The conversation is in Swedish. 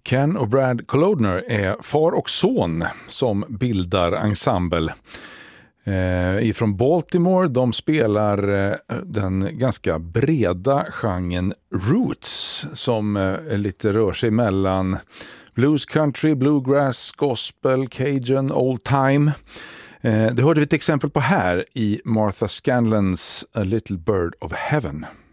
Ken och Brad Kolodner är far och son som bildar ensemble. Ifrån Baltimore. De spelar den ganska breda genren roots som lite rör sig mellan blues country, bluegrass, gospel, cajun, old time. Det hörde vi ett exempel på här i Martha Scanlons A Little Bird of Heaven.